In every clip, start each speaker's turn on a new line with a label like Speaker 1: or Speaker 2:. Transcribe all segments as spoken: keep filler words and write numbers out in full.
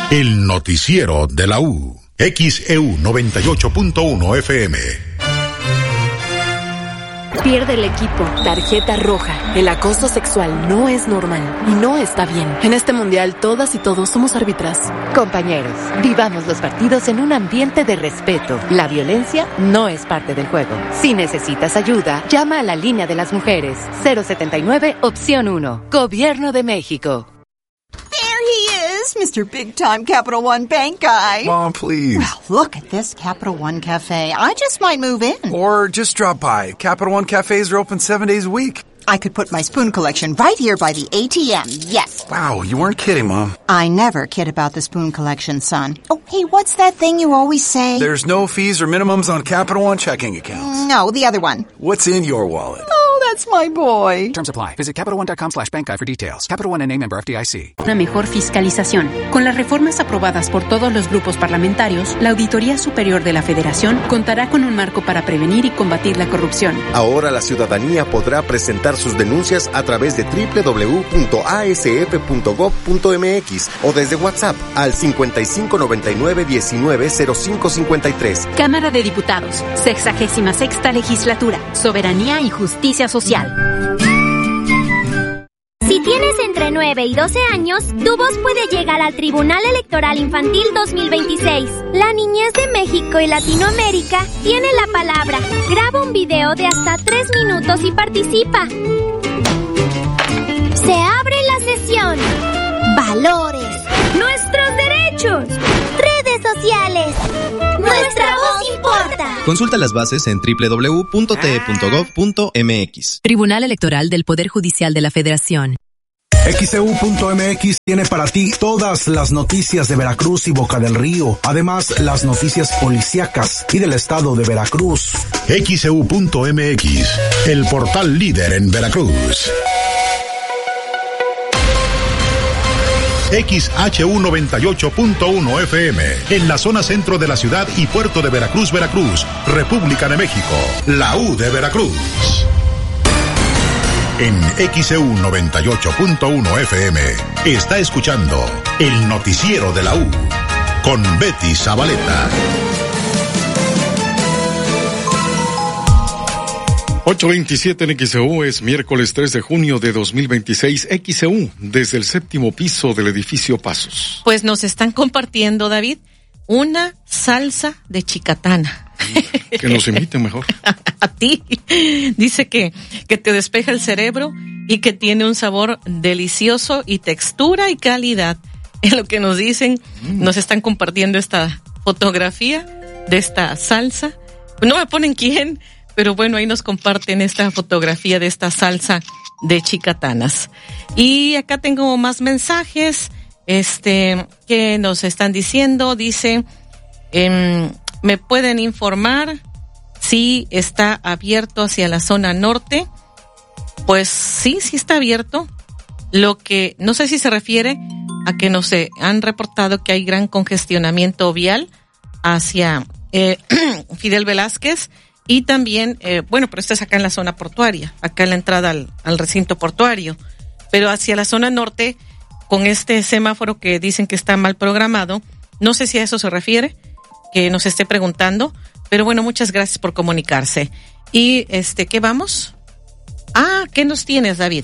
Speaker 1: El noticiero de la U. X E U noventa y ocho punto uno F M.
Speaker 2: Pierde el equipo. Tarjeta roja. El acoso sexual no es normal y no está bien. En este mundial, todas y todos somos árbitras.
Speaker 3: Compañeros, vivamos los partidos en un ambiente de respeto. La violencia no es parte del juego. Si necesitas ayuda, llama a la línea de las mujeres. cero setenta y nueve, opción uno. Gobierno de México.
Speaker 4: Mister Big Time Capital One Bank guy.
Speaker 5: Mom, please.
Speaker 4: Well, look at this Capital One Cafe. I just might move in.
Speaker 5: Or just drop by. Capital One cafes are open seven days a week.
Speaker 4: I could put my spoon collection right here by the A T M, yes.
Speaker 5: Wow, you weren't kidding, Mom.
Speaker 4: I never kid about the spoon collection, son. Oh, hey, what's that thing you always say?
Speaker 5: There's no fees or minimums on Capital One checking accounts.
Speaker 4: No, the other one.
Speaker 5: What's in your wallet?
Speaker 4: Oh, that's my boy.
Speaker 6: Terms apply. Visit CapitalOne.com slash bank guide for details. Capital One N A member F D I C.
Speaker 7: Una mejor fiscalización. Con las reformas aprobadas por todos los grupos parlamentarios, la Auditoría Superior de la Federación contará con un marco para prevenir y combatir la corrupción.
Speaker 8: Ahora la ciudadanía podrá presentar sus denuncias a través de doble u doble u doble u punto a s f punto gov punto m x o desde WhatsApp al cincuenta y cinco noventa y nueve diecinueve cero cinco cincuenta y tres.
Speaker 7: Cámara de Diputados, sexagésima sexta Legislatura, Soberanía y Justicia Social.
Speaker 9: Si tienes entre nueve y doce años, tu voz puede llegar al Tribunal Electoral Infantil dos mil veintiséis. La niñez de México y Latinoamérica tiene la palabra. Graba un video de hasta tres minutos y participa. Se abre la sesión. Valores. Nuestros derechos. Redes sociales. Nuestra voz importa.
Speaker 10: Consulta las bases en doble u doble u doble u punto t e punto gov punto m x.
Speaker 7: Tribunal Electoral del Poder Judicial de la Federación.
Speaker 11: X E U punto M X tiene para ti todas las noticias de Veracruz y Boca del Río. Además, las noticias policíacas y del estado de Veracruz.
Speaker 1: X E U punto M X, el portal líder en Veracruz. X H U noventa y ocho punto uno F M, en la zona centro de la ciudad y puerto de Veracruz, Veracruz, República de México, la U de Veracruz. En X E U noventa y ocho punto uno F M, está escuchando el noticiero de la U, con Betty Zabaleta.
Speaker 12: ocho veintisiete en X E U, es miércoles tres de junio de dos mil veintiséis. X E U, desde el séptimo piso del edificio Pasos.
Speaker 13: Pues nos están compartiendo, David, una salsa de chicatana.
Speaker 12: Que nos imiten mejor.
Speaker 13: a, a ti. Dice que, que te despeja el cerebro y que tiene un sabor delicioso y textura y calidad. Es lo que nos dicen. Mm. Nos están compartiendo esta fotografía de esta salsa. No me ponen quién, pero bueno, ahí nos comparten esta fotografía de esta salsa de chicatanas. Y acá tengo más mensajes, este, que nos están diciendo. Dice, eh, ¿me pueden informar si está abierto hacia la zona norte? Pues sí, sí está abierto. Lo que, no sé si se refiere a que nos eh, han reportado que hay gran congestionamiento vial hacia eh, Fidel Velázquez. Y también, eh, bueno, pero esto es acá en la zona portuaria, acá en la entrada al, al recinto portuario. Pero hacia la zona norte, con este semáforo que dicen que está mal programado, no sé si a eso se refiere, que nos esté preguntando, pero bueno, muchas gracias por comunicarse. Y, este, ¿qué vamos? Ah, ¿qué nos tienes, David?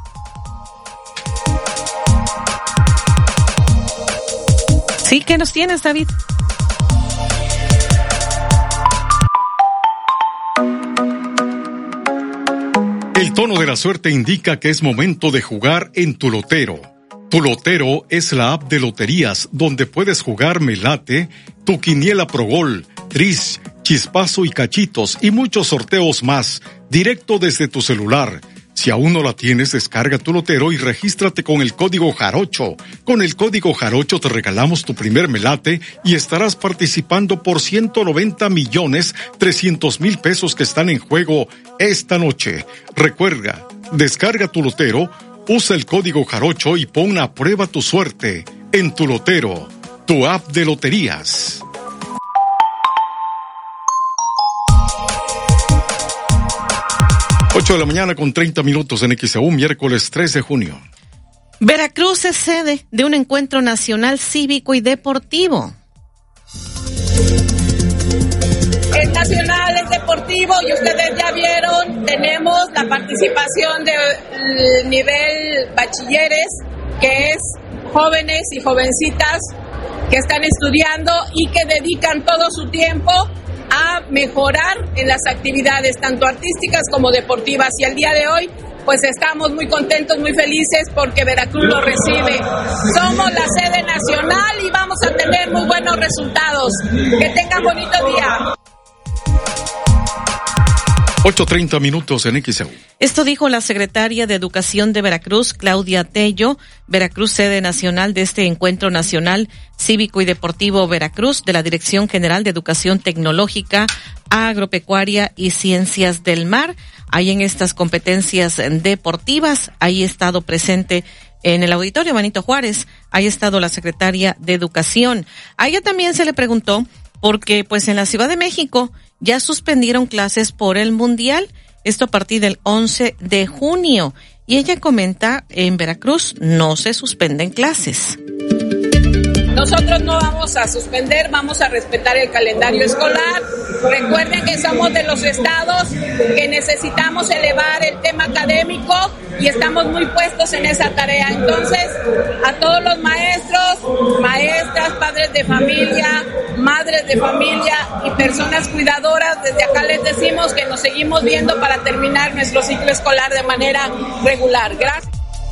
Speaker 13: Sí, ¿qué nos tienes, David?
Speaker 12: El tono de la suerte indica que es momento de jugar en Tu Lotero. Tu Lotero es la app de loterías donde puedes jugar Melate, Tu Quiniela Pro Gol, Tris, Chispazo y Cachitos y muchos sorteos más, directo desde tu celular. Si aún no la tienes, descarga Tu Lotero y regístrate con el código Jarocho. Con el código Jarocho te regalamos tu primer melate y estarás participando por ciento noventa millones trescientos mil pesos que están en juego esta noche. Recuerda, descarga Tu Lotero, usa el código Jarocho y pon a prueba tu suerte en Tu Lotero, tu app de loterías. ocho de la mañana con treinta minutos en X E U, miércoles tres de junio.
Speaker 13: Veracruz es sede de un encuentro nacional cívico y deportivo.
Speaker 14: Es nacional, es deportivo y ustedes ya vieron, tenemos la participación del nivel bachilleres, que es jóvenes y jovencitas que están estudiando y que dedican todo su tiempo a mejorar en las actividades tanto artísticas como deportivas, y el día de hoy pues estamos muy contentos, muy felices porque Veracruz lo recibe. Somos la sede nacional y vamos a tener muy buenos resultados. Que tengan bonito día.
Speaker 12: ocho treinta minutos en X E U.
Speaker 13: Esto dijo la secretaria de Educación de Veracruz, Claudia Tello. Veracruz, sede nacional de este Encuentro Nacional Cívico y Deportivo Veracruz, de la Dirección General de Educación Tecnológica, Agropecuaria y Ciencias del Mar. Ahí en estas competencias deportivas, ahí ha estado presente en el auditorio Benito Juárez, ahí ha estado la secretaria de Educación. A ella también se le preguntó, porque pues en la Ciudad de México ya suspendieron clases por el Mundial, esto a partir del once de junio. Y ella comenta, en Veracruz no se suspenden clases.
Speaker 14: Nosotros no vamos a suspender, vamos a respetar el calendario escolar. Recuerden que somos de los estados que necesitamos elevar el tema académico y estamos muy puestos en esa tarea. Entonces, a todos los maestros, maestras, padres de familia, madres de familia y personas cuidadoras, desde acá les decimos que nos seguimos viendo para terminar nuestro ciclo escolar de manera regular. Gracias.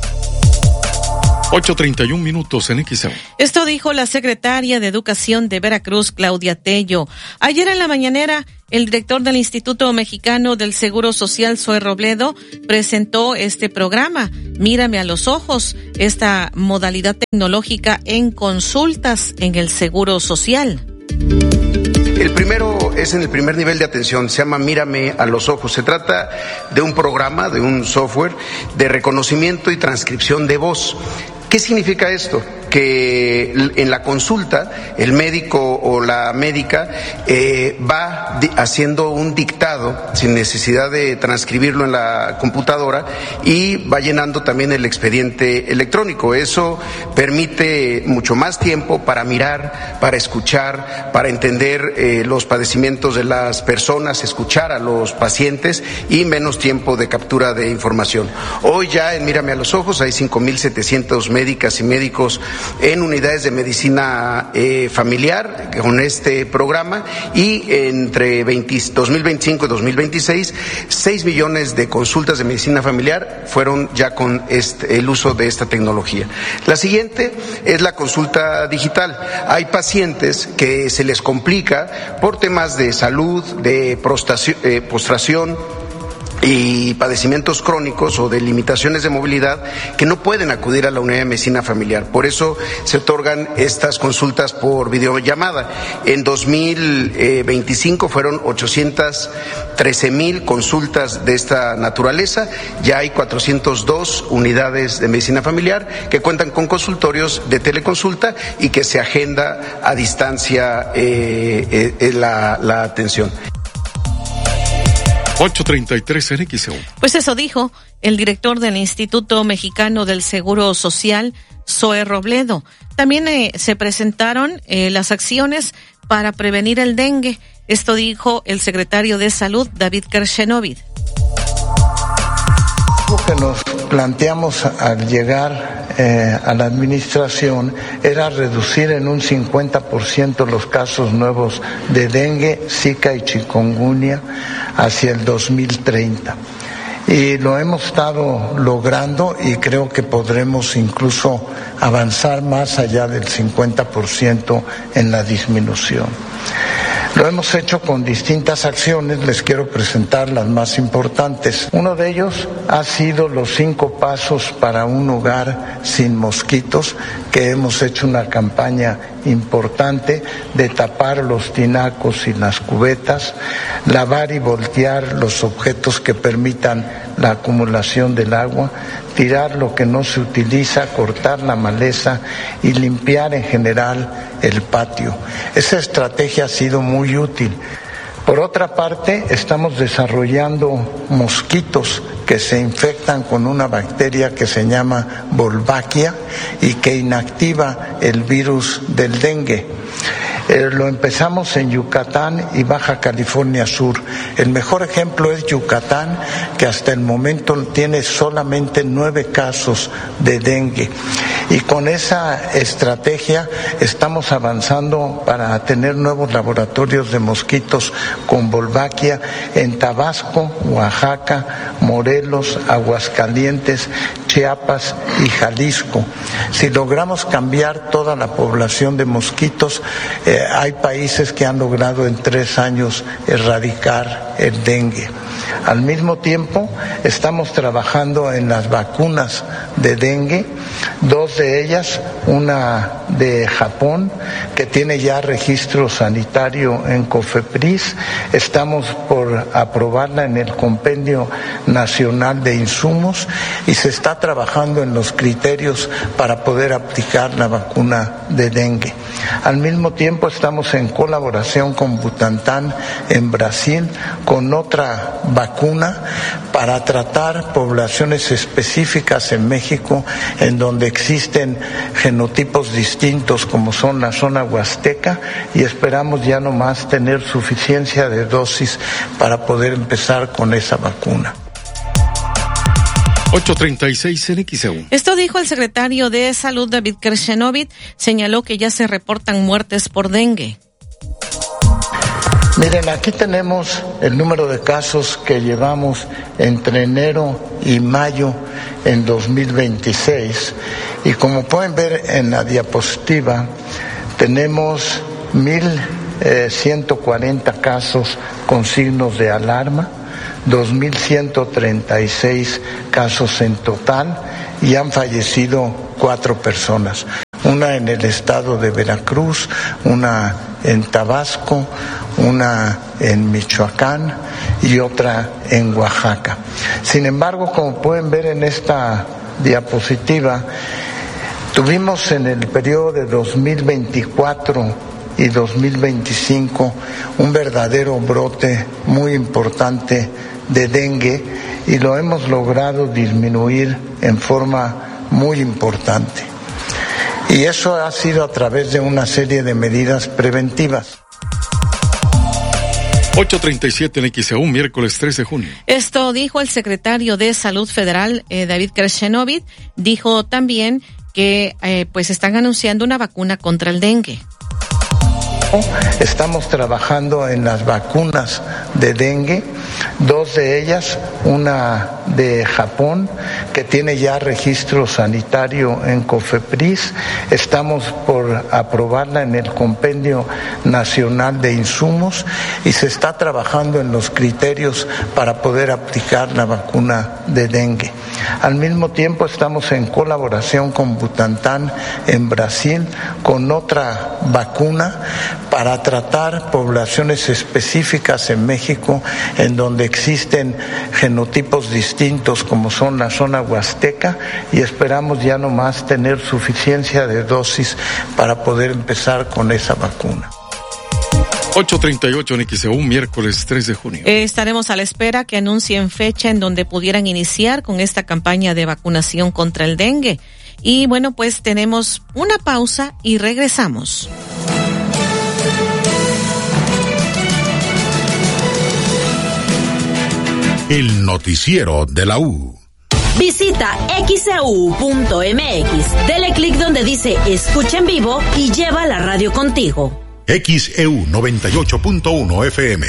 Speaker 12: ocho treinta y un minutos en X E U.
Speaker 13: Esto dijo la secretaria de Educación de Veracruz, Claudia Tello. Ayer en la mañanera, el director del Instituto Mexicano del Seguro Social, Zoe Robledo, presentó este programa, Mírame a los ojos, esta modalidad tecnológica en consultas en el Seguro Social.
Speaker 15: El primero es en el primer nivel de atención, se llama Mírame a los ojos. Se trata de un programa, de un software de reconocimiento y transcripción de voz. ¿Qué significa esto? Que en la consulta el médico o la médica eh, va di- haciendo un dictado sin necesidad de transcribirlo en la computadora y va llenando también el expediente electrónico. Eso permite mucho más tiempo para mirar, para escuchar, para entender eh, los padecimientos de las personas, escuchar a los pacientes y menos tiempo de captura de información. Hoy ya en Mírame a los ojos hay cinco mil setecientos médicas y médicos en unidades de medicina eh, familiar con este programa, y entre veinte, dos mil veinticinco y dos mil veintiséis, seis millones de consultas de medicina familiar fueron ya con este, el uso de esta tecnología. La siguiente es la consulta digital. Hay pacientes que se les complica por temas de salud, de prostración, eh, postración, y padecimientos crónicos o de limitaciones de movilidad que no pueden acudir a la unidad de medicina familiar. Por eso se otorgan estas consultas por videollamada. En dos mil veinticinco fueron ochocientos trece mil consultas de esta naturaleza. Ya hay cuatrocientas dos unidades de medicina familiar que cuentan con consultorios de teleconsulta y que se agenda a distancia eh, eh, la, la atención.
Speaker 12: ocho treinta y tres en X E U.
Speaker 13: Pues eso dijo el director del Instituto Mexicano del Seguro Social, Zoe Robledo. También eh, se presentaron eh, las acciones para prevenir el dengue. Esto dijo el secretario de Salud, David Kershenovid.
Speaker 16: Lo que nos planteamos al llegar eh, a la administración era reducir en un cincuenta por ciento los casos nuevos de dengue, zika y chikungunya hacia el dos mil treinta. Y lo hemos estado logrando y creo que podremos incluso avanzar más allá del cincuenta por ciento en la disminución. Lo hemos hecho con distintas acciones, les quiero presentar las más importantes. Uno de ellos ha sido los cinco pasos para un hogar sin mosquitos, que hemos hecho una campaña importante de tapar los tinacos y las cubetas, lavar y voltear los objetos que permitan la acumulación del agua, tirar lo que no se utiliza, cortar la maleza y limpiar en general el patio. Esa estrategia ha sido muy útil Por otra parte, estamos desarrollando mosquitos que se infectan con una bacteria que se llama Wolbachia y que inactiva el virus del dengue. Eh, lo empezamos en Yucatán y Baja California Sur. El mejor ejemplo es Yucatán, que hasta el momento tiene solamente nueve casos de dengue. Y con esa estrategia estamos avanzando para tener nuevos laboratorios de mosquitos con Wolbachia en Tabasco, Oaxaca, Morelos, Aguascalientes, Chiapas y Jalisco. Si logramos cambiar toda la población de mosquitos, eh, hay países que han logrado en tres años erradicar el dengue. Al mismo tiempo, estamos trabajando en las vacunas de dengue, dos de ellas, una de Japón, que tiene ya registro sanitario en COFEPRIS. Estamos por aprobarla en el Compendio Nacional de Insumos y se está trabajando en los criterios para poder aplicar la vacuna de dengue. Al mismo tiempo, estamos en colaboración con Butantan en Brasil con otra vacuna para tratar poblaciones específicas en México en donde existen genotipos distintos como son la zona huasteca, y esperamos ya nomás tener suficiencia de dosis para poder empezar con esa vacuna.
Speaker 12: ocho treinta y seis en X E U.
Speaker 13: Esto dijo el secretario de Salud, David Kershenovit. Señaló que ya se reportan muertes por dengue.
Speaker 16: Miren, aquí tenemos el número de casos que llevamos entre enero y mayo en dos mil veintiséis. Y como pueden ver en la diapositiva, tenemos mil ciento cuarenta casos con signos de alarma, dos mil ciento treinta y seis casos en total, y han fallecido cuatro personas. Una en el estado de Veracruz, una en Tabasco, una en Michoacán y otra en Oaxaca. Sin embargo, como pueden ver en esta diapositiva, tuvimos en el periodo de dos mil veinticuatro y dos mil veinticinco un verdadero brote muy importante de dengue y lo hemos logrado disminuir en forma muy importante. Y eso ha sido a través de una serie de medidas preventivas.
Speaker 12: ocho treinta y siete en X E U, miércoles tres de junio.
Speaker 13: Esto dijo el secretario de Salud Federal, eh, David Kershenovit. Dijo también que eh, pues están anunciando una vacuna contra el dengue.
Speaker 16: Estamos trabajando en las vacunas de dengue, dos de ellas, una de Japón, que tiene ya registro sanitario en COFEPRIS. Estamos por aprobarla en el Compendio Nacional de Insumos y se está trabajando en los criterios para poder aplicar la vacuna de dengue. Al mismo tiempo, estamos en colaboración con Butantan en Brasil con otra vacuna para tratar poblaciones específicas en México en donde existen genotipos distintos como son la zona huasteca, y esperamos ya nomás tener suficiencia de dosis para poder empezar con esa vacuna.
Speaker 12: ocho treinta y ocho en X E U, miércoles tres de junio.
Speaker 13: Eh, estaremos a la espera que anuncien fecha en donde pudieran iniciar con esta campaña de vacunación contra el dengue. Y bueno, pues tenemos una pausa y regresamos.
Speaker 1: El noticiero de la U.
Speaker 17: Visita X E U punto M X, dele clic donde dice escucha en vivo y lleva la radio contigo.
Speaker 1: X E U noventa y ocho punto uno F M.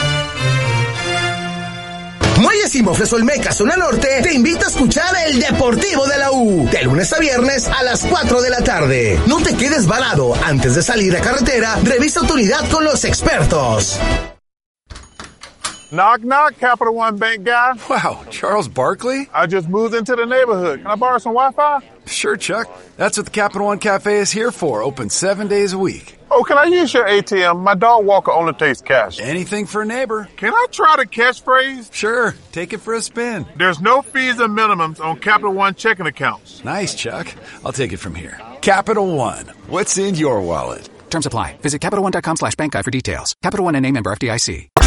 Speaker 18: Muelles y Mofles Olmeca, zona norte, te invita a escuchar el Deportivo de la U, de lunes a viernes a las cuatro de la tarde. No te quedes varado, antes de salir a carretera, revisa tu unidad con los expertos.
Speaker 19: Knock, knock, Capital One Bank guy.
Speaker 5: Wow, Charles Barkley?
Speaker 19: I just moved into the neighborhood. Can I borrow some Wi-Fi?
Speaker 5: Sure, Chuck. That's what the Capital One Cafe is here for, open seven days a week.
Speaker 19: Oh, can I use your A T M? My dog Walker only takes cash.
Speaker 5: Anything for a neighbor.
Speaker 19: Can I try the catchphrase?
Speaker 5: Sure, take it for a spin.
Speaker 19: There's no fees and minimums on Capital One checking accounts.
Speaker 5: Nice, Chuck. I'll take it from here. Capital One, what's in your wallet?
Speaker 6: Terms apply. Visit CapitalOne.com slash bank guide for details. Capital One N A member F D I C.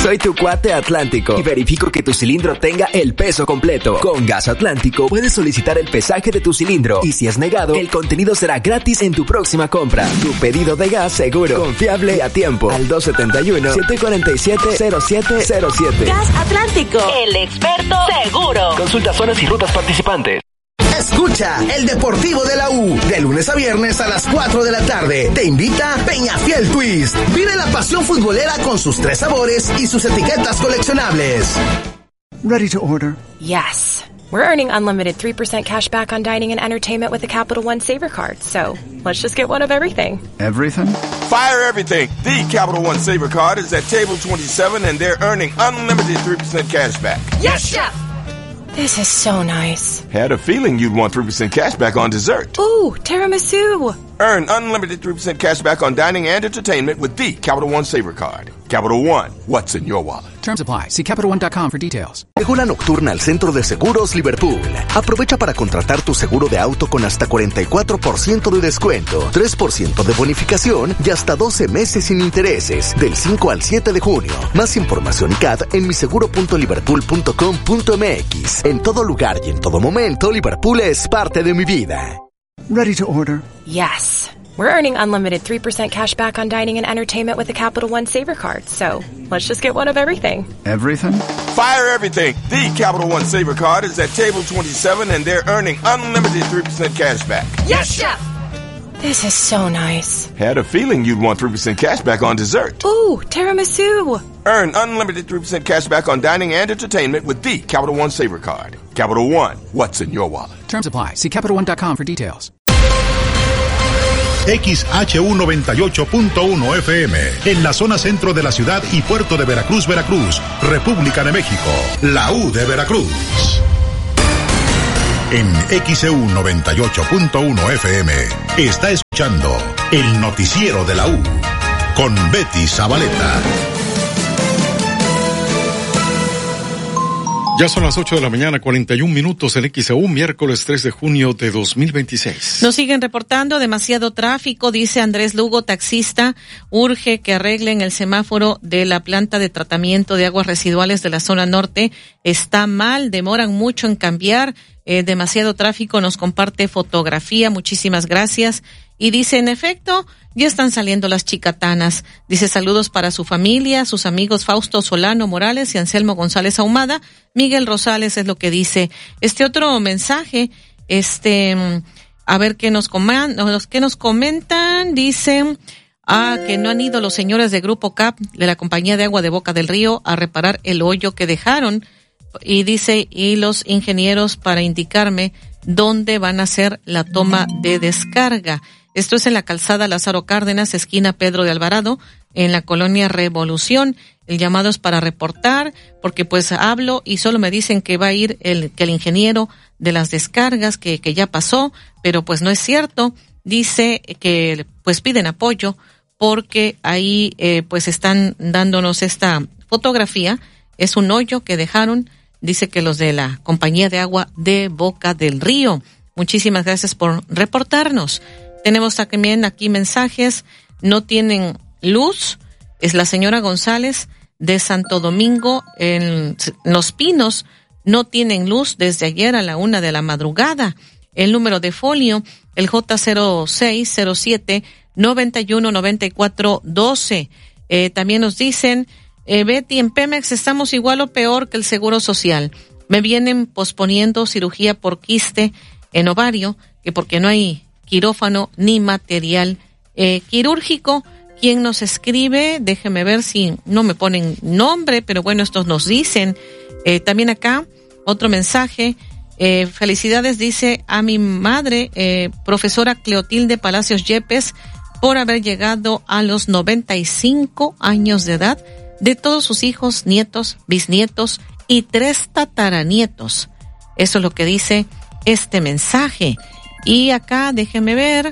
Speaker 20: Soy tu cuate Atlántico y verifico que tu cilindro tenga el peso completo. Con Gas Atlántico puedes solicitar el pesaje de tu cilindro y si es negado, el contenido será gratis en tu próxima compra. Tu pedido de gas seguro, confiable y a tiempo. Al dos siete uno, siete cuatro siete, cero siete cero siete.
Speaker 17: Gas Atlántico, el experto seguro.
Speaker 20: Consulta zonas y rutas participantes.
Speaker 18: Escucha el Deportivo de la U, de lunes a viernes a las cuatro de la tarde. Te invita Peñafiel Twist. Vive la pasión futbolera con sus tres sabores y sus etiquetas coleccionables.
Speaker 21: Ready to order?
Speaker 22: Yes. We're earning unlimited three percent cash back on dining and entertainment with the Capital One Saver Card. So let's just get one of everything.
Speaker 21: Everything?
Speaker 23: Fire everything. The Capital One Saver Card is at table twenty-seven and they're earning unlimited three percent cash back.
Speaker 22: Yes, Chef! This is so nice.
Speaker 23: Had a feeling you'd want three percent cash back on dessert.
Speaker 22: Ooh, tiramisu.
Speaker 23: Earn unlimited three percent cash back on dining and entertainment with the Capital One Saver Card. Capital One, what's in your wallet?
Speaker 6: Terms apply. See Capital One dot com for details.
Speaker 24: Llegó la nocturna al Centro de Seguros Liverpool. Aprovecha para contratar tu seguro de auto con hasta cuarenta y cuatro por ciento de descuento, tres por ciento de bonificación y hasta doce meses sin intereses, del cinco al siete de junio. Más información y C A D en miseguro punto liverpool punto com punto m x. En todo lugar y en todo momento, Liverpool es parte de mi vida.
Speaker 21: Ready to order?
Speaker 22: Yes. We're earning unlimited three percent cash back on dining and entertainment with the Capital One Saver Card. So let's just get one of everything.
Speaker 21: Everything?
Speaker 23: Fire everything. The Capital One Saver Card is at table twenty-seven and they're earning unlimited three percent cash back.
Speaker 22: Yes, Chef! This is so nice.
Speaker 23: Had a feeling you'd want three percent cash back on dessert.
Speaker 22: Ooh, tiramisu.
Speaker 23: Earn unlimited three percent cash back on dining and entertainment with the Capital One Saver Card. Capital One, what's in your wallet?
Speaker 6: Terms apply. See Capital One dot com for details.
Speaker 1: X H U noventa y ocho punto uno F M, en la zona centro de la ciudad y puerto de Veracruz, Veracruz, República de México, la U de Veracruz. En X E U noventa y ocho punto uno F M, está escuchando el noticiero de la U, con Betty Zabaleta.
Speaker 12: Ya son las ocho de la mañana, cuarenta y un minutos en X E U, miércoles tres de junio de dos mil veintiséis.
Speaker 13: Nos siguen reportando demasiado tráfico, dice Andrés Lugo, taxista. Urge que arreglen el semáforo de la planta de tratamiento de aguas residuales de la zona norte. Está mal, demoran mucho en cambiar. Eh, demasiado tráfico, nos comparte fotografía. Muchísimas gracias. Y dice, en efecto, ya están saliendo las chicatanas. Dice, saludos para su familia, sus amigos Fausto Solano Morales y Anselmo González Ahumada. Miguel Rosales es lo que dice. Este otro mensaje, este, a ver qué nos coman, los que nos comentan, dicen, ah, que no han ido los señores de Grupo C A P, de la Compañía de Agua de Boca del Río, a reparar el hoyo que dejaron. Y dice, y los ingenieros para indicarme dónde van a hacer la toma de descarga. Esto es en la calzada Lázaro Cárdenas, esquina Pedro de Alvarado, en la colonia Revolución. El llamado es para reportar, porque pues hablo y solo me dicen que va a ir el, que el ingeniero de las descargas, que, que ya pasó, pero pues no es cierto. Dice que pues piden apoyo porque ahí eh, pues están dándonos esta fotografía. Es un hoyo que dejaron, dice que los de la Compañía de Agua de Boca del Río. Muchísimas gracias por reportarnos. Tenemos también aquí mensajes, no tienen luz, es la señora González de Santo Domingo, en Los Pinos, no tienen luz desde ayer a la una de la madrugada. El número de folio, el J cero seis cero siete, noventa y uno, noventa y cuatro, doce. Eh, también nos dicen, eh, Betty, en Pemex estamos igual o peor que el Seguro Social. Me vienen posponiendo cirugía por quiste en ovario, que porque no hay quirófano ni material eh, quirúrgico. ¿Quién nos escribe? Déjeme ver si no me ponen nombre, pero bueno, estos nos dicen. Eh, también acá, otro mensaje. Eh, felicidades, dice, a mi madre, eh, profesora Cleotilde Palacios Yepes, por haber llegado a los noventa y cinco años de edad, de todos sus hijos, nietos, bisnietos y tres tataranietos. Eso es lo que dice este mensaje. Y acá, déjenme ver,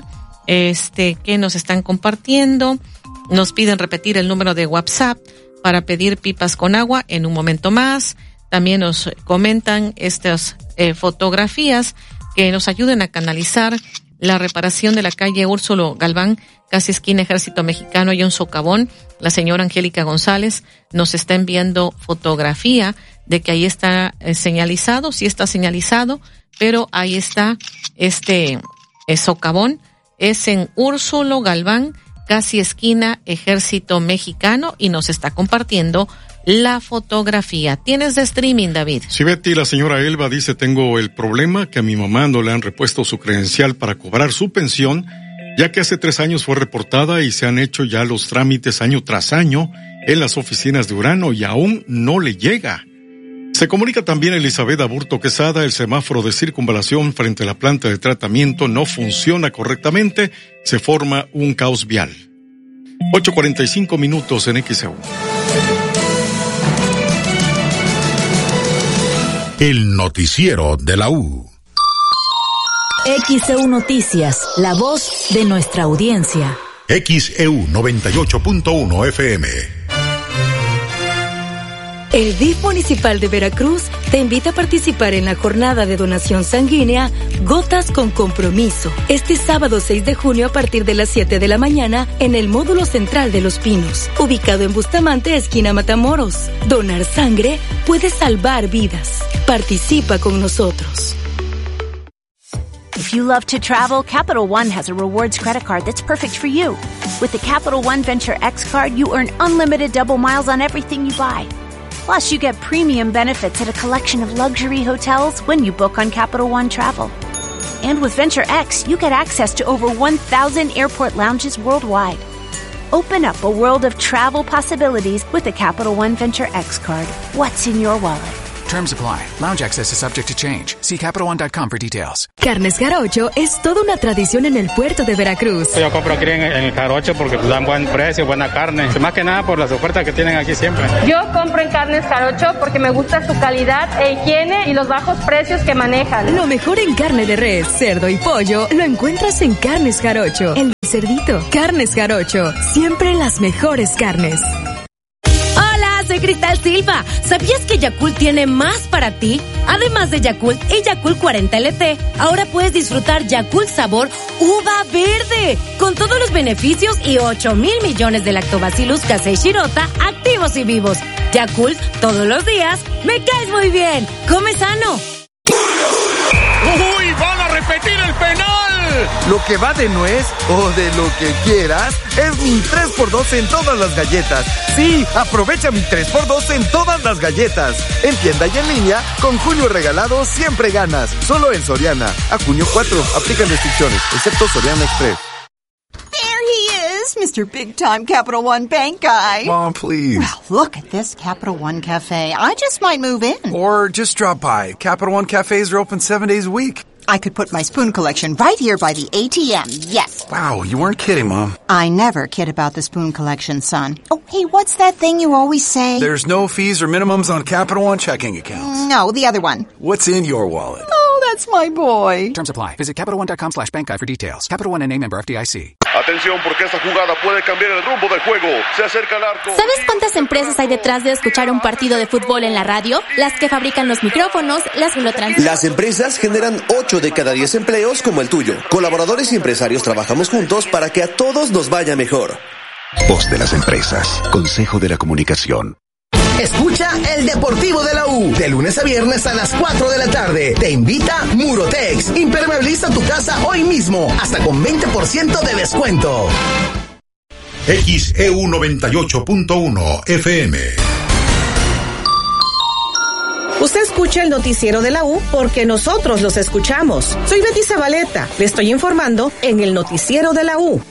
Speaker 13: este, que nos están compartiendo. Nos piden repetir el número de WhatsApp para pedir pipas con agua en un momento más. También nos comentan estas eh, fotografías que nos ayuden a canalizar la reparación de la calle Úrsulo Galván, casi esquina Ejército Mexicano, hay un socavón. La señora Angélica González nos está enviando fotografía de que ahí está eh, señalizado, sí está señalizado, pero ahí está este eh, socavón, es en Úrsulo Galván, casi esquina Ejército Mexicano, y nos está compartiendo la fotografía. ¿Tienes de streaming, David?
Speaker 12: Sí, Betty, la señora Elba dice, tengo el problema que a mi mamá no le han repuesto su credencial para cobrar su pensión, ya que hace tres años fue reportada y se han hecho ya los trámites año tras año en las oficinas de Urano y aún no le llega. Se comunica también Elizabeth Aburto Quesada, el semáforo de circunvalación frente a la planta de tratamiento no funciona correctamente, se forma un caos vial. ocho cuarenta y cinco minutos en X E U.
Speaker 1: El noticiero de la U.
Speaker 2: X E U Noticias, la voz de nuestra audiencia.
Speaker 1: X E U noventa y ocho punto uno F M.
Speaker 2: El D I F municipal de Veracruz te invita a participar en la jornada de donación sanguínea Gotas con Compromiso, este sábado seis de junio a partir de las siete de la mañana en el módulo central de Los Pinos, ubicado en Bustamante, esquina Matamoros. Donar sangre puede salvar vidas. Participa con nosotros.
Speaker 3: If you love to travel, Capital One has a rewards credit card that's perfect for you. With the Capital One Venture X card, you earn unlimited double miles on everything you buy. Plus, you get premium benefits at a collection of luxury hotels when you book on Capital One Travel. And with Venture X, you get access to over one thousand airport lounges worldwide. Open up a world of travel possibilities with the Capital One Venture X card. What's in your wallet?
Speaker 6: Terms apply. Lounge access is subject to change. See Capital One dot com for details.
Speaker 2: Carnes Jarocho es toda una tradición en el puerto de Veracruz.
Speaker 4: Yo compro aquí en, en el Jarocho porque dan buen precio, buena carne. Más que nada por las ofertas que tienen aquí siempre.
Speaker 8: Yo compro en Carnes Jarocho porque me gusta su calidad e higiene y los bajos precios que manejan.
Speaker 2: Lo mejor en carne de res, cerdo y pollo lo encuentras en Carnes Jarocho. El cerdito. Carnes Jarocho. Siempre las mejores carnes.
Speaker 25: Soy Cristal Silva. ¿Sabías que Yakult tiene más para ti? Además de Yakult y Yakult cuarenta L T, ahora puedes disfrutar Yakult sabor uva verde, con todos los beneficios y ocho mil millones de lactobacillus casei shirota activos y vivos. Yakult, todos los días, me caes muy bien. Come sano.
Speaker 26: ¡Uy! ¡Van a repetir el penal! Lo que va de nuez o de lo que quieras es mi tres por dos en todas las galletas. Sí, aprovecha mi tres por dos en todas las galletas. En tienda y en línea, con junio regalado siempre ganas. Solo en Soriana. A junio cuatro, aplican restricciones, excepto Soriana Express.
Speaker 27: Mister Big Time Capital One Bank guy.
Speaker 5: Mom, please.
Speaker 27: Well, look at this Capital One Cafe. I just might move in.
Speaker 5: Or just drop by. Capital One cafes are open seven days a week.
Speaker 27: I could put my spoon collection right here by the A T M, yes.
Speaker 5: Wow, you weren't kidding, Mom.
Speaker 27: I never kid about the spoon collection, son. Oh, hey, what's that thing you always say?
Speaker 5: There's no fees or minimums on Capital One checking accounts.
Speaker 27: No, the other one.
Speaker 5: What's in your wallet?
Speaker 27: Oh, that's my boy.
Speaker 6: Terms apply. Visit Capital One dot com slash bank guide for details. Capital One N A member F D I C.
Speaker 28: Atención, porque esta jugada puede cambiar el rumbo del juego. Se acerca el arco.
Speaker 9: ¿Sabes cuántas empresas hay detrás de escuchar un partido de fútbol en la radio? Las que fabrican los micrófonos, las que lo transmiten.
Speaker 29: Las empresas generan ocho de cada diez empleos como el tuyo. Colaboradores y empresarios trabajamos juntos para que a todos nos vaya mejor.
Speaker 1: Voz de las empresas. Consejo de la Comunicación.
Speaker 18: Escucha el Deportivo de la U, de lunes a viernes a las cuatro de la tarde. Te invita Murotex. Impermeabiliza tu casa hoy mismo, hasta con veinte por ciento de descuento.
Speaker 1: X E U noventa y ocho punto uno F M.
Speaker 30: Usted escucha el noticiero de la U porque nosotros los escuchamos. Soy Betty Zabaleta. Le estoy informando en el noticiero de la U.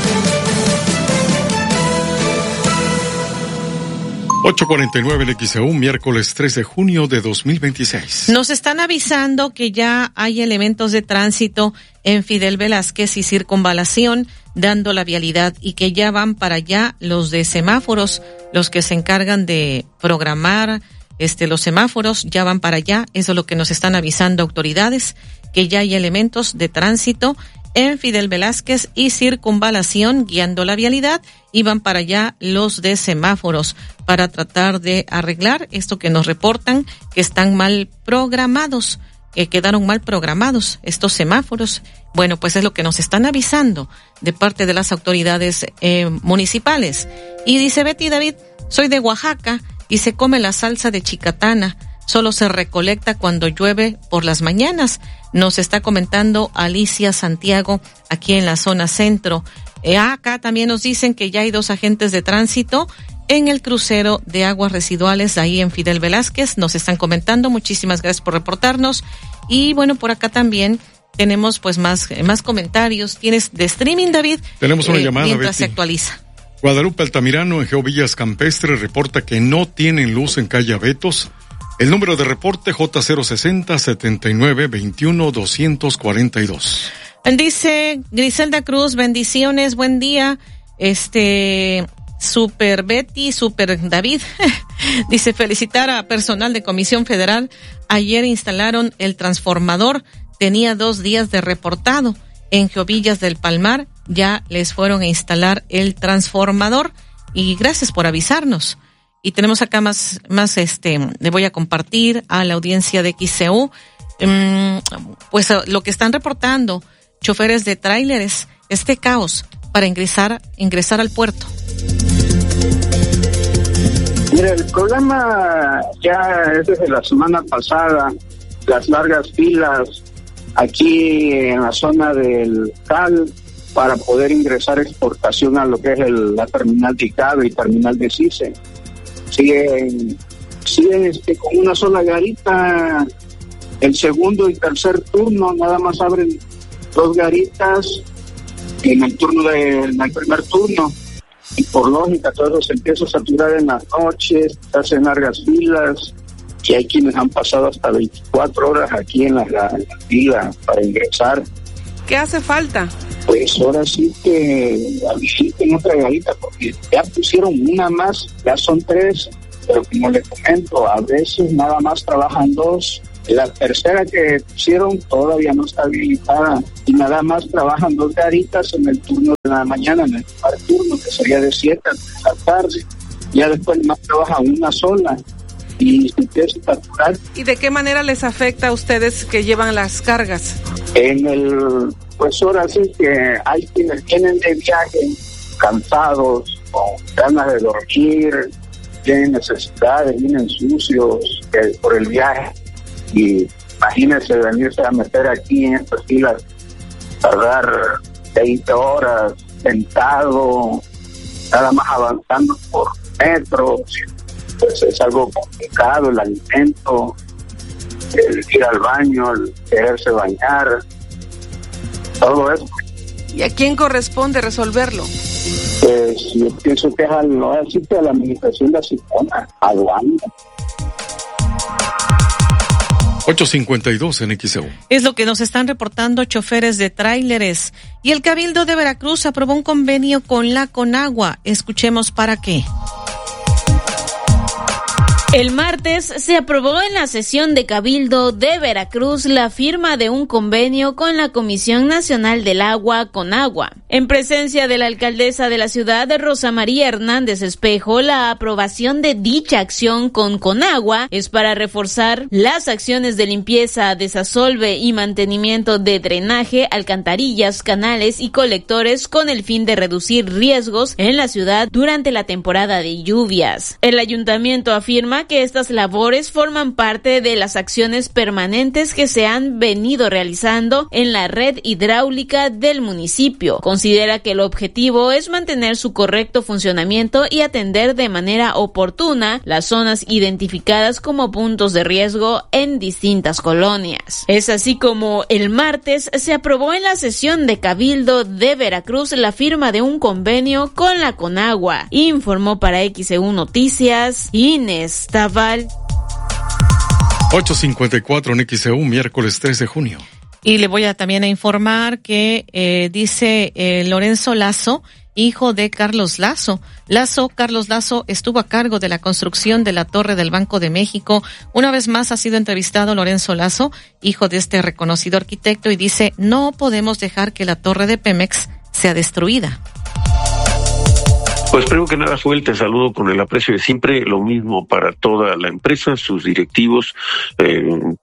Speaker 12: ocho cuarenta y nueve en X E U, miércoles tres de junio de dos mil veintiséis.
Speaker 13: Nos están avisando que ya hay elementos de tránsito en Fidel Velázquez y Circunvalación dando la vialidad y que ya van para allá los de semáforos, los que se encargan de programar este los semáforos, ya van para allá. Eso es lo que nos están avisando autoridades, que ya hay elementos de tránsito en Fidel Velázquez y Circunvalación guiando la vialidad, y van para allá los de semáforos para tratar de arreglar esto que nos reportan que están mal programados. que quedaron mal programados estos semáforos. Bueno, pues es lo que nos están avisando de parte de las autoridades eh, municipales. Y dice Betty David, soy de Oaxaca y se come la salsa de chicatana. Solo se recolecta cuando llueve por las mañanas. Nos está comentando Alicia Santiago aquí en la zona centro. Eh, acá también nos dicen que ya hay dos agentes de tránsito en el crucero de aguas residuales ahí en Fidel Velázquez. Nos están comentando. Muchísimas gracias por reportarnos. Y bueno, por acá también tenemos pues más, más comentarios. ¿Tienes de streaming, David?
Speaker 12: Tenemos una
Speaker 13: eh,
Speaker 12: llamada,
Speaker 13: mientras
Speaker 12: Betty.
Speaker 13: se actualiza.
Speaker 12: Guadalupe Altamirano en Geovillas Campestre reporta que no tienen luz en calle Abetos. El número de reporte J cero sesenta setenta y nueve veintiuno doscientos cuarenta y dos.
Speaker 13: Dice Griselda Cruz, bendiciones, buen día. Este, Super Betty, Super David. Dice felicitar a personal de Comisión Federal. Ayer instalaron el transformador. Tenía dos días de reportado. En Geovillas del Palmar ya les fueron a instalar el transformador. Y gracias por avisarnos. Y tenemos acá más, más este, le voy a compartir a la audiencia de X C U, um, pues lo que están reportando choferes de tráileres, este caos para ingresar, ingresar al puerto.
Speaker 7: Mira, el problema ya es desde la semana pasada, las largas filas aquí en la zona del C A L para poder ingresar exportación a lo que es el, la terminal de Icabe y terminal de CICE. Siguen, siguen este, con una sola garita, el segundo y tercer turno, nada más abren dos garitas en el turno de, en el primer turno, y por lógica todo eso se empieza a saturar en las noches, se hacen largas filas, y hay quienes han pasado hasta veinticuatro horas aquí en la, la, en la fila para ingresar.
Speaker 10: ¿Qué hace falta?
Speaker 7: Pues ahora sí que habiliten otra garita, porque ya pusieron una más, ya son tres, pero como les comento, a veces nada más trabajan dos. La tercera que pusieron todavía no está habilitada y nada más trabajan dos garitas en el turno de la mañana, en el primer turno, que sería de siete a tres de la tarde. Ya después más trabaja una sola y se empieza a saturar.
Speaker 10: ¿Y de qué manera les afecta a ustedes que llevan las cargas?
Speaker 7: En el, pues ahora sí que hay quienes vienen de viaje cansados, con ganas de dormir, tienen necesidades, vienen sucios eh, por el viaje. Y imagínense venirse a meter aquí en estas filas, tardar veinte horas sentado, nada más avanzando por metros, pues es algo complicado, el alimento, el ir al baño, el quererse bañar, todo eso.
Speaker 10: ¿Y a quién corresponde resolverlo?
Speaker 7: Pues yo pienso que es al, no existe a la administración de Asipona, aduana.
Speaker 12: ocho cincuenta y dos en X E U.
Speaker 13: Es lo que nos están reportando choferes de tráileres. Y el Cabildo de Veracruz aprobó un convenio con la Conagua. Escuchemos para qué.
Speaker 11: El martes se aprobó en la sesión de Cabildo de Veracruz la firma de un convenio con la Comisión Nacional del Agua, Conagua. En presencia de la alcaldesa de la ciudad, Rosa María Hernández Espejo, la aprobación de dicha acción con Conagua es para reforzar las acciones de limpieza, desasolve y mantenimiento de drenaje, alcantarillas, canales y colectores con el fin de reducir riesgos en la ciudad durante la temporada de lluvias. El ayuntamiento afirma que estas labores forman parte de las acciones permanentes que se han venido realizando en la red hidráulica del municipio. Considera que el objetivo es mantener su correcto funcionamiento y atender de manera oportuna las zonas identificadas como puntos de riesgo en distintas colonias. Es así como el martes se aprobó en la sesión de Cabildo de Veracruz la firma de un convenio con la Conagua. Informó para X E U Noticias Inés Taval.
Speaker 12: ocho cincuenta y cuatro en X E U, miércoles tres de junio.
Speaker 13: Y le voy a también a informar que eh, dice eh, Lorenzo Lazo, hijo de Carlos Lazo. Lazo, Carlos Lazo estuvo a cargo de la construcción de la Torre del Banco de México. Una vez más ha sido entrevistado Lorenzo Lazo, hijo de este reconocido arquitecto, y dice, no podemos dejar que la torre de Pemex sea destruida.
Speaker 14: Pues primero que nada, Joel, te saludo con el aprecio de siempre, lo mismo para toda la empresa, sus directivos, eh,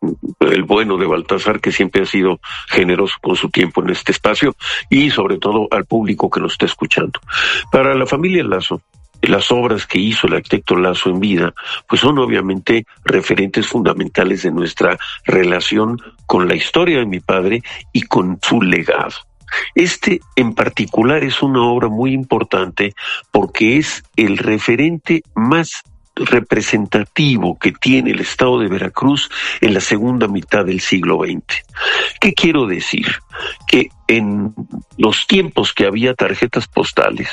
Speaker 14: el bueno de Baltasar, que siempre ha sido generoso con su tiempo en este espacio, y sobre todo al público que nos está escuchando. Para la familia Lazo, las obras que hizo el arquitecto Lazo en vida, pues son obviamente referentes fundamentales de nuestra relación con la historia de mi padre y con su legado. Este en particular es una obra muy importante porque es el referente más representativo que tiene el estado de Veracruz en la segunda mitad del siglo veinte. ¿Qué quiero decir? Que en los tiempos que había tarjetas postales,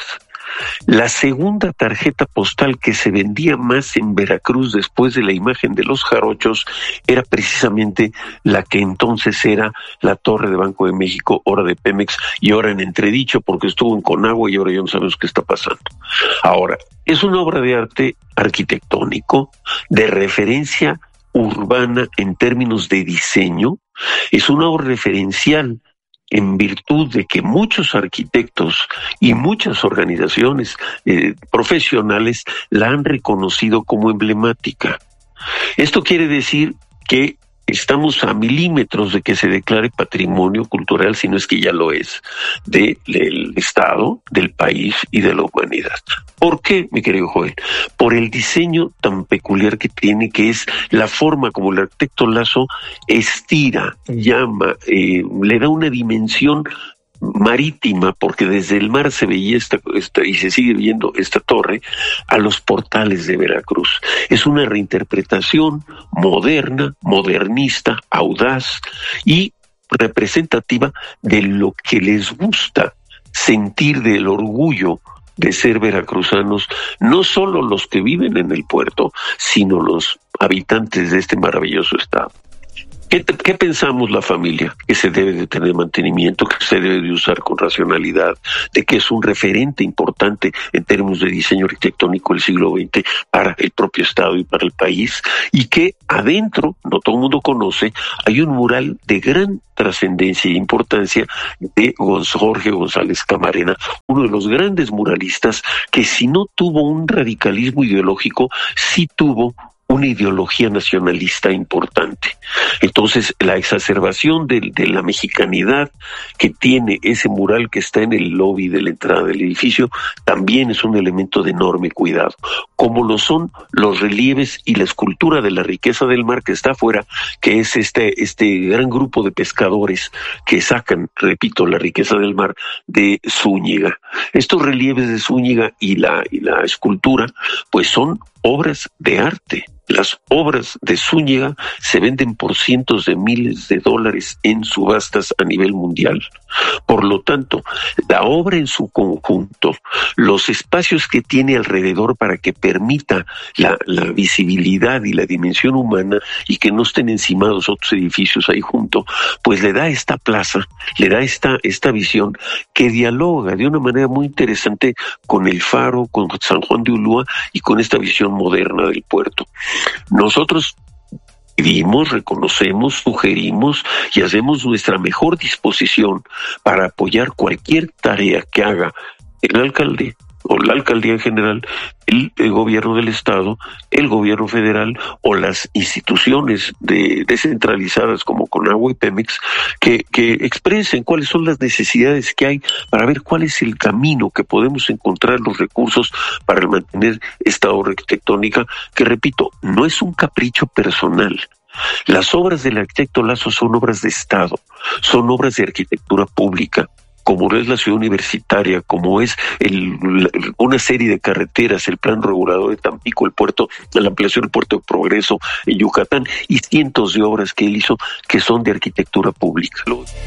Speaker 14: la segunda tarjeta postal que se vendía más en Veracruz después de la imagen de los jarochos era precisamente la que entonces era la torre de Banco de México, ahora de Pemex y ahora en entredicho porque estuvo en Conagua y ahora ya no sabemos qué está pasando. Ahora, es una obra de arte arquitectónico, de referencia urbana en términos de diseño, es una obra referencial en virtud de que muchos arquitectos y muchas organizaciones eh, profesionales la han reconocido como emblemática. Esto quiere decir que estamos a milímetros de que se declare patrimonio cultural, si no es que ya lo es, de, del Estado, del país y de la humanidad. ¿Por qué, mi querido Joel? Por el diseño tan peculiar que tiene, que es la forma como el arquitecto Lazo estira, llama, eh, le da una dimensión marítima, porque desde el mar se veía esta, esta y se sigue viendo esta torre, a los portales de Veracruz. Es una reinterpretación moderna, modernista, audaz y representativa de lo que les gusta sentir del orgullo de ser veracruzanos, no solo los que viven en el puerto, sino los habitantes de este maravilloso estado. ¿Qué, ¿Qué pensamos la familia? Que se debe de tener mantenimiento, que se debe de usar con racionalidad, de que es un referente importante en términos de diseño arquitectónico del siglo veinte para el propio Estado y para el país, y que adentro, no todo el mundo conoce, hay un mural de gran trascendencia e importancia de Jorge González Camarena, uno de los grandes muralistas que, si no tuvo un radicalismo ideológico, sí tuvo una ideología nacionalista importante. Entonces, la exacerbación de, de la mexicanidad que tiene ese mural que está en el lobby de la entrada del edificio también es un elemento de enorme cuidado, como lo son los relieves y la escultura de la riqueza del mar que está afuera, que es este, este gran grupo de pescadores que sacan, repito, la riqueza del mar de Zúñiga. Estos relieves de Zúñiga y la, y la escultura, pues son obras de arte. Las obras de Zúñiga se venden por cientos de miles de dólares en subastas a nivel mundial. Por lo tanto, la obra en su conjunto, los espacios que tiene alrededor para que permita la, la visibilidad y la dimensión humana y que no estén encimados otros edificios ahí junto, pues le da esta plaza, le da esta, esta visión que dialoga de una manera muy interesante con el Faro, con San Juan de Ulúa y con esta visión moderna del puerto. Nosotros pedimos, reconocemos, sugerimos y hacemos nuestra mejor disposición para apoyar cualquier tarea que haga el alcalde o la alcaldía en general, el, el gobierno del estado, el gobierno federal o las instituciones de, descentralizadas como Conagua y Pemex que, que expresen cuáles son las necesidades que hay para ver cuál es el camino que podemos encontrar los recursos para mantener esta obra arquitectónica que, repito, no es un capricho personal. Las obras del arquitecto Lazo son obras de Estado, son obras de arquitectura pública, como es la ciudad universitaria, como es el, una serie de carreteras, el plan regulador de Tampico, el puerto, la ampliación del puerto de Progreso en Yucatán y cientos de obras que él hizo que son de arquitectura pública.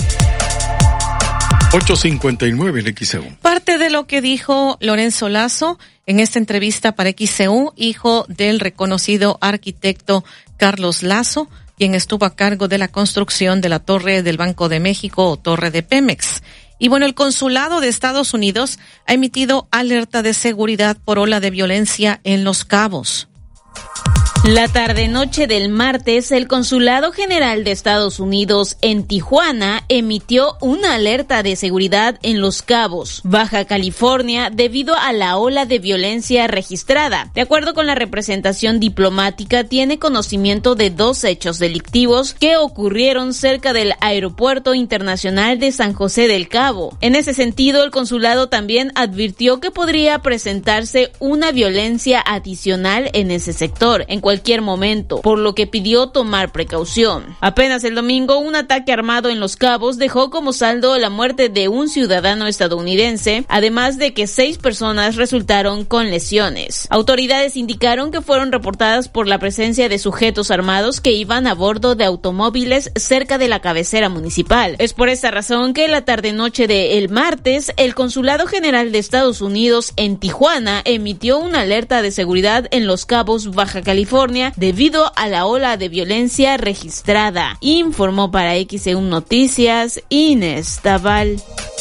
Speaker 12: ocho cincuenta y nueve en X E U.
Speaker 13: Parte de lo que dijo Lorenzo Lazo en esta entrevista para X E U, hijo del reconocido arquitecto Carlos Lazo, quien estuvo a cargo de la construcción de la torre del Banco de México o torre de Pemex. Y bueno, el consulado de Estados Unidos ha emitido alerta de seguridad por ola de violencia en Los Cabos.
Speaker 11: La tarde-noche del martes, el Consulado General de Estados Unidos en Tijuana emitió una alerta de seguridad en Los Cabos, Baja California, debido a la ola de violencia registrada. De acuerdo con la representación diplomática, tiene conocimiento de dos hechos delictivos que ocurrieron cerca del Aeropuerto Internacional de San José del Cabo. En ese sentido, el consulado también advirtió que podría presentarse una violencia adicional en ese sector en cualquier momento, por lo que pidió tomar precaución. Apenas el domingo, un ataque armado en Los Cabos dejó como saldo la muerte de un ciudadano estadounidense, además de que seis personas resultaron con lesiones. Autoridades indicaron que fueron reportadas por la presencia de sujetos armados que iban a bordo de automóviles cerca de la cabecera municipal. Es por esta razón que la tarde-noche del martes, el Consulado General de Estados Unidos en Tijuana emitió una alerta de seguridad en Los Cabos, Baja California, debido a la ola de violencia registrada. Informó para X E U Noticias Inés Tabal.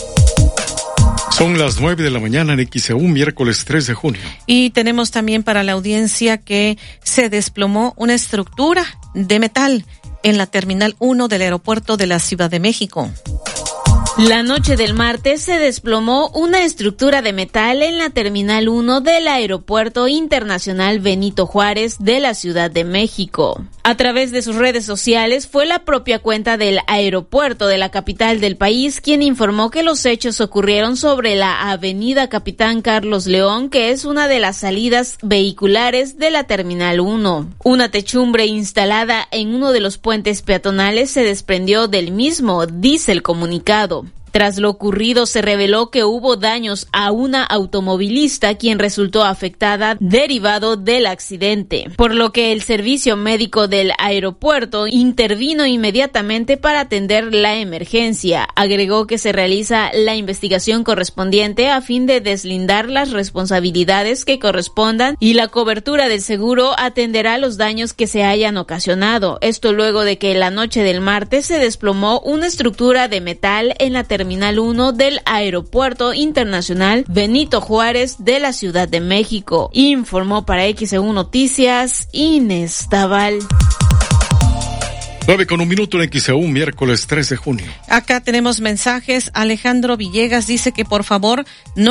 Speaker 12: Son las nueve de la mañana en X E U, miércoles tres de junio.
Speaker 13: Y tenemos también para la audiencia que se desplomó una estructura de metal en la Terminal uno del aeropuerto de la Ciudad de México.
Speaker 11: La noche del martes se desplomó una estructura de metal en la Terminal uno del Aeropuerto Internacional Benito Juárez de la Ciudad de México. A través de sus redes sociales, fue la propia cuenta del aeropuerto de la capital del país quien informó que los hechos ocurrieron sobre la avenida Capitán Carlos León, que es una de las salidas vehiculares de la Terminal uno. Una techumbre instalada en uno de los puentes peatonales se desprendió del mismo, dice el comunicado. Tras lo ocurrido, se reveló que hubo daños a una automovilista quien resultó afectada derivado del accidente, por lo que el servicio médico del aeropuerto intervino inmediatamente para atender la emergencia. Agregó que se realiza la investigación correspondiente a fin de deslindar las responsabilidades que correspondan y la cobertura del seguro atenderá los daños que se hayan ocasionado. Esto luego de que la noche del martes se desplomó una estructura de metal en la terminal Terminal uno del Aeropuerto Internacional Benito Juárez de la Ciudad de México. Informó para X E U Noticias Inés Tabal.
Speaker 12: Nueve con un minuto en X E U, miércoles tres de junio.
Speaker 13: Acá tenemos mensajes. Alejandro Villegas dice que por favor no